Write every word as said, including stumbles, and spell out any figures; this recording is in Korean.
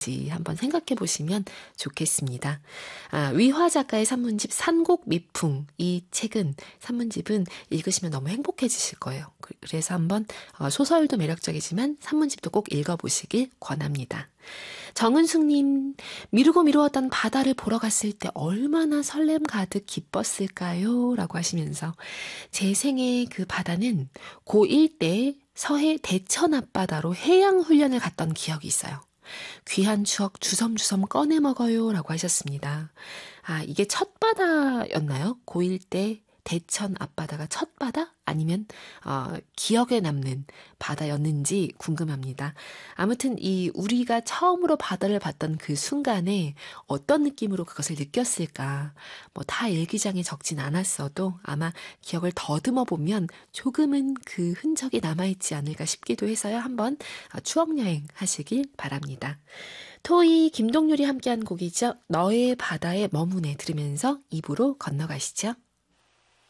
한번 생각해 보시면 좋겠습니다. 아, 위화 작가의 산문집 산곡 미풍, 이 책은 산문집은 읽으시면 너무 행복해지실 거예요. 그래서 한번 소설도 매력적이지만 산문집도 꼭 읽어보시길 권합니다. 정은숙님, 미루고 미루었던 바다를 보러 갔을 때 얼마나 설렘 가득 기뻤을까요? 라고 하시면서 제 생애 그 바다는 고일 때 서해 대천 앞바다로 해양훈련을 갔던 기억이 있어요. 귀한 추억 주섬주섬 꺼내 먹어요 라고 하셨습니다. 아, 이게 첫 바다였나요? 고일 때 대천 앞바다가 첫 바다? 아니면 어, 기억에 남는 바다였는지 궁금합니다. 아무튼 이 우리가 처음으로 바다를 봤던 그 순간에 어떤 느낌으로 그것을 느꼈을까? 뭐 다 일기장에 적진 않았어도 아마 기억을 더듬어 보면 조금은 그 흔적이 남아있지 않을까 싶기도 해서요. 한번 추억 여행 하시길 바랍니다. 토이 김동률이 함께한 곡이죠. 너의 바다에 머무네 들으면서 이 부로 건너가시죠.